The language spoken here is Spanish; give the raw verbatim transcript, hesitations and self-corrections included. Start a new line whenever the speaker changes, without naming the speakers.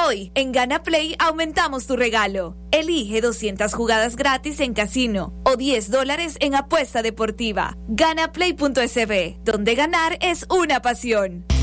Hoy, en Gana Play, aumentamos tu regalo. Elige doscientas jugadas gratis en casino o diez dólares en apuesta deportiva. Ganaplay punto es be, donde ganar es una pasión.